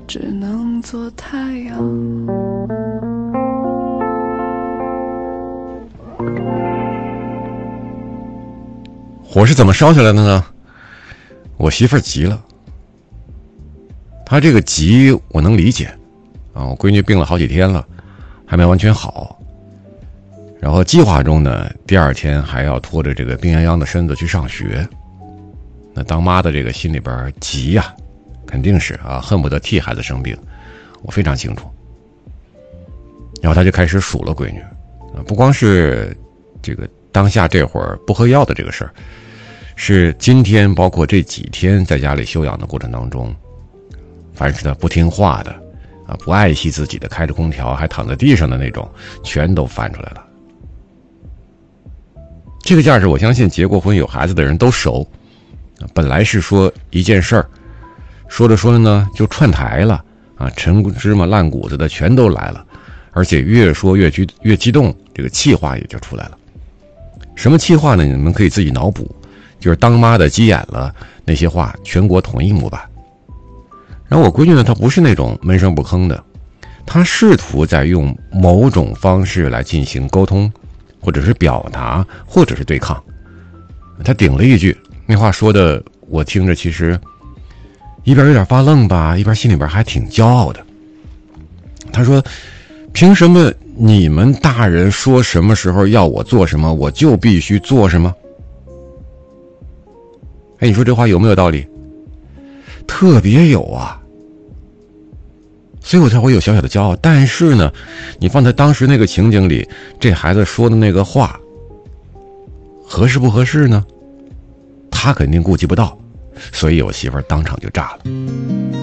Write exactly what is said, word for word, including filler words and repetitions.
只能做太阳。 火是怎么烧起来的呢？我媳妇儿急了，她这个急我能理解啊，我闺女病了好几天了，还没完全好。然后计划中呢，第二天还要拖着这个病殃殃的身子去上学。那当妈的这个心里边急呀、啊，肯定是啊，恨不得替孩子生病，我非常清楚。然后他就开始数了闺女，啊，不光是这个当下这会儿不喝药的这个事儿，是今天包括这几天在家里休养的过程当中，凡是他不听话的啊，不爱惜自己的，开着空调还躺在地上的那种，全都翻出来了。这个架势我相信结过婚有孩子的人都熟，本来是说一件事儿，说着说着呢就串台了啊，陈芝麻烂谷子的全都来了，而且越说越激越激动，这个气话也就出来了。什么气话呢？你们可以自己脑补，就是当妈的急眼了那些话，全国统一模板。然后我闺女呢，她不是那种闷声不吭的，她试图在用某种方式来进行沟通，或者是表达，或者是对抗。她顶了一句，那话说的我听着其实一边有点发愣吧，一边心里边还挺骄傲的。她说，凭什么你们大人说什么时候要我做什么，我就必须做什么？哎，你说这话有没有道理？特别有啊，所以我才会有小小的骄傲。但是呢，你放在当时那个情景里，这孩子说的那个话合适不合适呢？他肯定顾及不到，所以我媳妇儿当场就炸了。